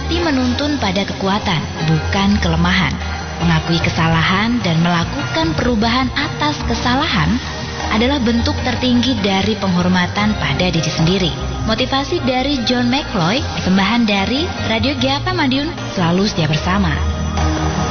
hati menuntun pada kekuatan, bukan kelemahan. Mengakui kesalahan dan melakukan perubahan atas kesalahan adalah bentuk tertinggi dari penghormatan pada diri sendiri. Motivasi dari John McCloy, persembahan dari Radio GAP Madiun, selalu setia bersama.